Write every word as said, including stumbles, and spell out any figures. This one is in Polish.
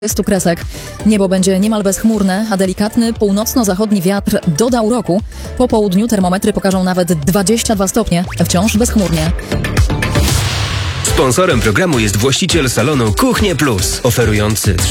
stu kresek. Niebo będzie niemal bezchmurne, a delikatny północno-zachodni wiatr doda uroku. Po południu termometry pokażą nawet dwadzieścia dwa stopnie, wciąż bezchmurnie. Sponsorem programu jest właściciel salonu Kuchnie Plus, oferujący